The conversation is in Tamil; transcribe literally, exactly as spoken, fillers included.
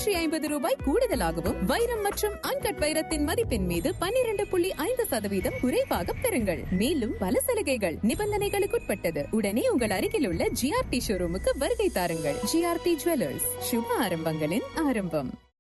நூற்றி ஐம்பது ரூபாய் கூடுதலாகவும் வைரம் மற்றும் அன்கட் வைரத்தின் மதிப்பின் மீது பன்னிரண்டு புள்ளி ஐந்து சதவீதம் குறைவாக பெறுங்கள். மேலும் பல சலுகைகள் நிபந்தனைகளுக்குட்பட்டது. உடனே உங்கள் அருகில் உள்ள ஜிஆர்டி ஷோரூமுக்கு வருகை தாருங்கள். ஜிஆர்டி ஜுவல்லர்ஸ், சுப ஆரம்பங்களின் ஆரம்பம்.